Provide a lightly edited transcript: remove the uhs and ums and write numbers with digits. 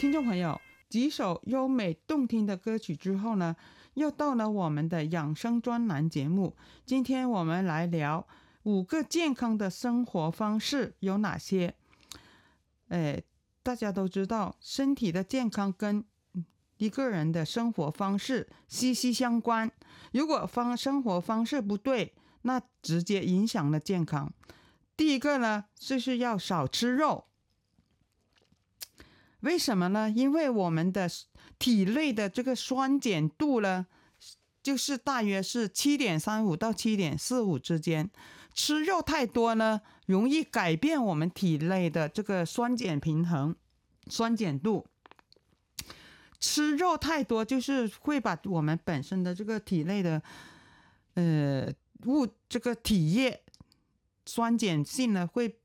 听众朋友，几首优美动听的歌曲之后呢，又到了我们的养生专栏节目。今天我们来聊5个健康的生活方式有哪些。大家都知道，身体的健康跟一个人的生活方式息息相关。如果生活方式不对，那直接影响了健康。第一个呢，就是要少吃肉。为什么呢？因为我们的体内的这个酸碱度呢，就是大约是 7.35 到 7.45 之间。吃肉太多呢，容易改变我们体内的这个酸碱平衡、酸碱度。吃肉太多就是会把我们本身的这个体内的这个体液酸碱性呢会